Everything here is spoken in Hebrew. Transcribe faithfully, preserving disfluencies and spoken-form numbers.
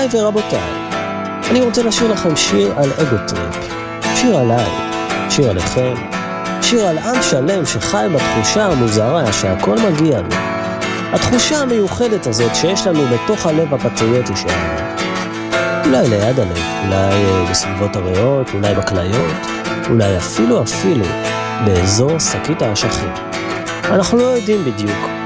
ורבותיי, אני רוצה לשיר לכם שיר על אגוטריפ, שיר עליי, שיר עליכם, שיר על עם שלם שחי בתחושה המוזרה שהכל מגיע לו. התחושה המיוחדת הזאת שיש לנו בתוך הלב הפטריוטי שלנו. אולי ליד הלב, אולי בסביבות הריאות, אולי בכליות, אולי אפילו אפילו באזור שקית האשכים. אנחנו לא יודעים בדיוק,